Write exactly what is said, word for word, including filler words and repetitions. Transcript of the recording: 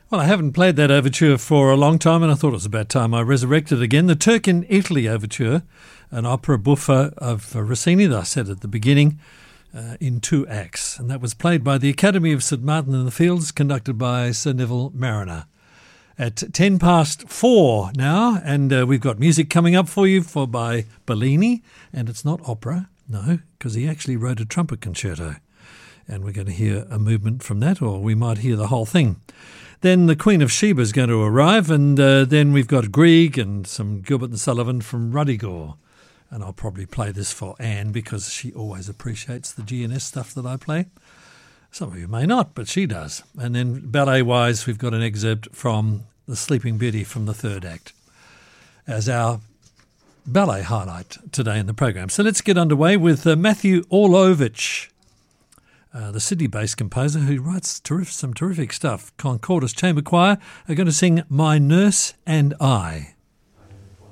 Well, I haven't played that overture for a long time, and I thought it was about time I resurrected again. The Turk in Italy overture, an opera buffa of Rossini, that I said at the beginning, uh, in two acts. And that was played by the Academy of St Martin in the Fields, conducted by Sir Neville Marriner. At ten past four now, and uh, we've got music coming up for you for by Bellini, and it's not opera, no, because he actually wrote a trumpet concerto. And we're going to hear a movement from that, or we might hear the whole thing. Then the Queen of Sheba is going to arrive, and uh, then we've got Grieg and some Gilbert and Sullivan from Ruddigore. And I'll probably play this for Anne because she always appreciates the G N S stuff that I play. Some of you may not, but she does. And then ballet-wise, we've got an excerpt from The Sleeping Beauty from the third act as our ballet highlight today in the program. So let's get underway with uh, Matthew Orlovich, Uh, the Sydney-based composer who writes terrific, some terrific stuff. Concordus Chamber Choir are going to sing My Nurse and I.